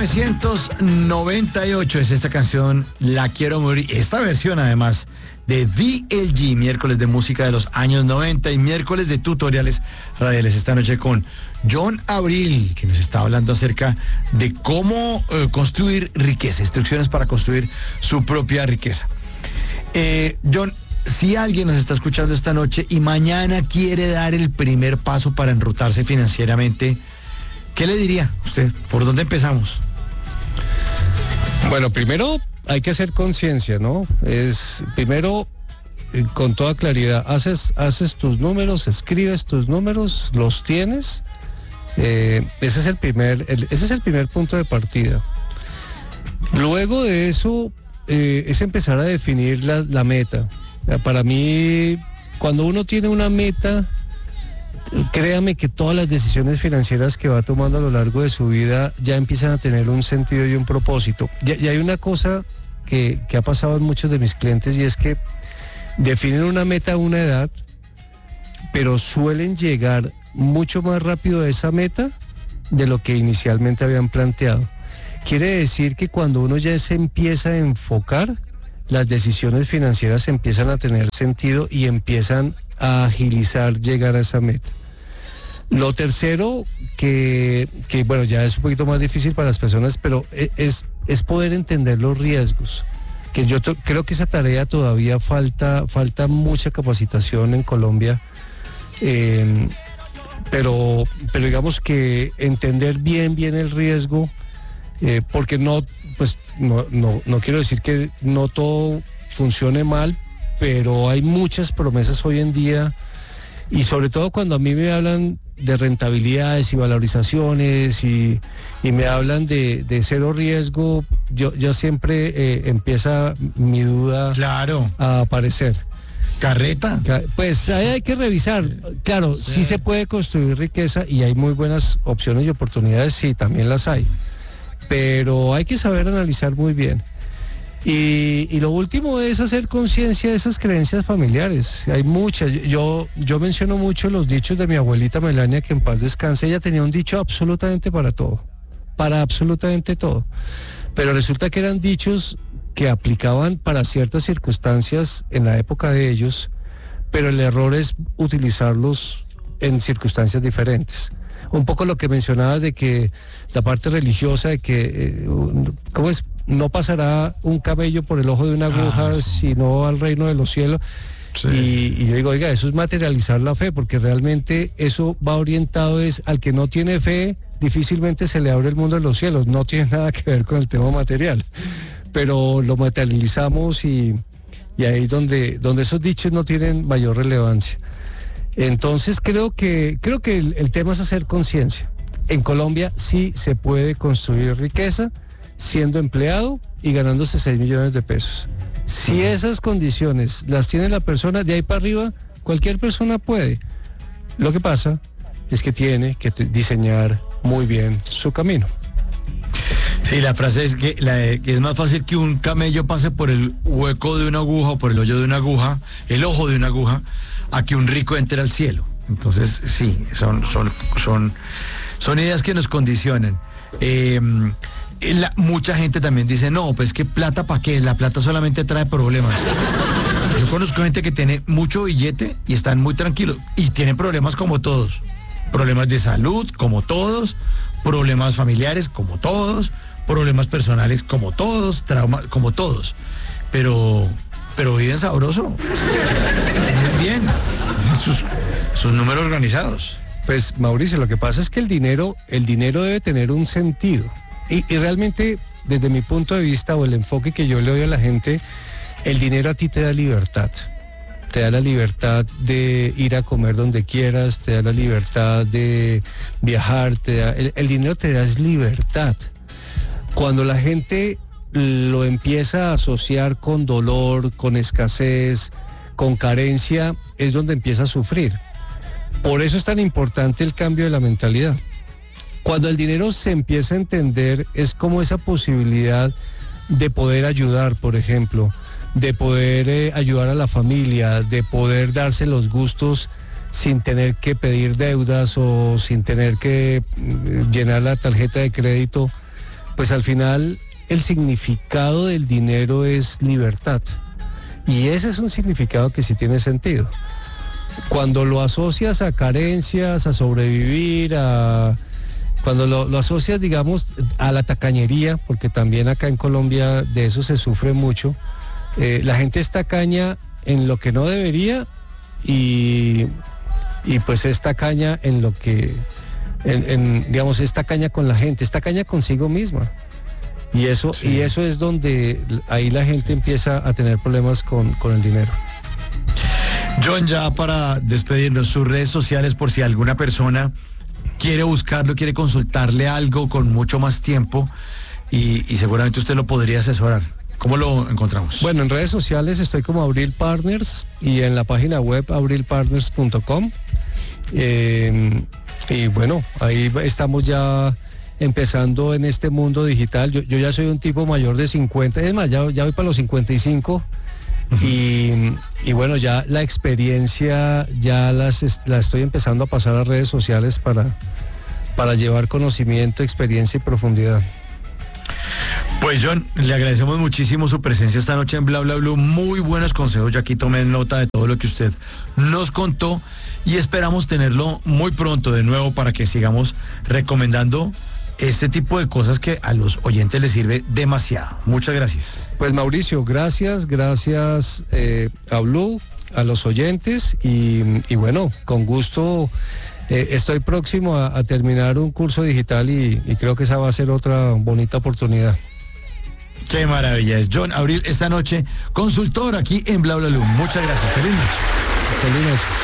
1998 es esta canción, La Quiero Morir. Esta versión además de VLG, miércoles de música de los años 90 y miércoles de tutoriales radiales esta noche con John Abril, que nos está hablando acerca de cómo construir riqueza, instrucciones para construir su propia riqueza. John, si alguien nos está escuchando esta noche y mañana quiere dar el primer paso para enrutarse financieramente, ¿qué le diría usted? ¿Por dónde empezamos? Bueno, primero hay que hacer conciencia, ¿no? Primero, con toda claridad, haces tus números, escribes tus números, los tienes. Ese es el primer punto de partida. Luego de eso, es empezar a definir la meta. Para mí, cuando uno tiene una meta, créame que todas las decisiones financieras que va tomando a lo largo de su vida ya empiezan a tener un sentido y un propósito. Y hay una cosa que ha pasado en muchos de mis clientes, y es que definen una meta a una edad, pero suelen llegar mucho más rápido a esa meta de lo que inicialmente habían planteado. Quiere decir que cuando uno ya se empieza a enfocar, las decisiones financieras empiezan a tener sentido y empiezan a agilizar llegar a esa meta. Lo tercero, que bueno, ya es un poquito más difícil para las personas, pero es poder entender los riesgos. Que yo creo que esa tarea todavía falta mucha capacitación en Colombia, pero digamos que entender bien el riesgo, porque no quiero decir que no todo funcione mal, pero hay muchas promesas hoy en día, y sobre todo cuando a mí me hablan de rentabilidades y valorizaciones y me hablan de cero riesgo, yo siempre empieza mi duda, claro, a aparecer. ¿Carreta? Pues ahí hay que revisar. Claro, sí se puede construir riqueza y hay muy buenas opciones y oportunidades, sí, también las hay. Pero hay que saber analizar muy bien. Y lo último es hacer conciencia de esas creencias familiares. Hay muchas. Yo menciono mucho los dichos de mi abuelita Melania, que en paz descanse. Ella tenía un dicho absolutamente para todo, para absolutamente todo. Pero resulta que eran dichos que aplicaban para ciertas circunstancias en la época de ellos, pero el error es utilizarlos en circunstancias diferentes. Un poco lo que mencionabas de que la parte religiosa, de que, ¿cómo es? No pasará un camello por el ojo de una aguja, sino al reino de los cielos. Sí. Y yo digo, oiga, eso es materializar la fe, porque realmente eso va orientado al que no tiene fe, difícilmente se le abre el mundo de los cielos. No tiene nada que ver con el tema material, pero lo materializamos y ahí es donde esos dichos no tienen mayor relevancia. Entonces creo que el tema es hacer conciencia. En Colombia sí se puede construir riqueza siendo empleado y ganándose 6 millones de pesos. Si esas condiciones las tiene la persona, de ahí para arriba, cualquier persona puede. Lo que pasa es que tiene que diseñar muy bien su camino. Sí, la frase es que es más fácil que un camello pase por el hueco de una aguja o por el hoyo de una aguja, el ojo de una aguja, a que un rico entre al cielo. Entonces, sí, son ideas que nos condicionan. Mucha gente también dice, no, pues que plata ¿para qué? La plata solamente trae problemas. Yo conozco gente que tiene mucho billete y están muy tranquilos y tienen problemas como todos. Problemas de salud, como todos, problemas familiares, como todos, problemas personales, como todos, traumas, como todos. Pero viven sabroso. Muy bien. Sus números organizados. Pues, Mauricio, lo que pasa es que el dinero debe tener un sentido. Y realmente, desde mi punto de vista o el enfoque que yo le doy a la gente, el dinero a ti te da libertad. Te da la libertad de ir a comer donde quieras, te da la libertad de viajar, el dinero te da es libertad. Cuando la gente lo empieza a asociar con dolor, con escasez, con carencia, es donde empieza a sufrir. Por eso es tan importante el cambio de la mentalidad. Cuando el dinero se empieza a entender, es como esa posibilidad de poder ayudar, por ejemplo, de poder ayudar a la familia, de poder darse los gustos sin tener que pedir deudas o sin tener que llenar la tarjeta de crédito. pues al final el significado del dinero es libertad. Y ese es un significado que sí tiene sentido. Cuando lo asocias a carencias, a sobrevivir, cuando lo asocias, digamos, a la tacañería, porque también acá en Colombia de eso se sufre mucho, la gente es tacaña en lo que no debería y pues es tacaña en lo que, digamos, es tacaña con la gente, es tacaña consigo misma. Y eso es donde ahí la gente empieza a tener problemas con el dinero. John, ya para despedirnos, sus redes sociales, por si alguna persona quiere buscarlo, quiere consultarle algo con mucho más tiempo y seguramente usted lo podría asesorar. ¿Cómo lo encontramos? Bueno, en redes sociales estoy como Abril Partners y en la página web abrilpartners.com. Y bueno, ahí estamos ya empezando en este mundo digital. Yo ya soy un tipo mayor de 50, es más, ya voy para los 55. Y bueno, ya la experiencia ya la estoy empezando a pasar a redes sociales para llevar conocimiento, experiencia y profundidad. Pues John, le agradecemos muchísimo su presencia esta noche en Bla Bla Blue. Muy buenos consejos, yo aquí tomé nota de todo lo que usted nos contó y esperamos tenerlo muy pronto de nuevo para que sigamos recomendando este tipo de cosas que a los oyentes les sirve demasiado. Muchas gracias. Pues Mauricio, gracias a Blue, a los oyentes y bueno, con gusto estoy próximo a terminar un curso digital y creo que esa va a ser otra bonita oportunidad. Qué maravilla. Es John Abril esta noche, consultor aquí en Bla Bla Blue. Muchas gracias. Feliz noche. Feliz noche.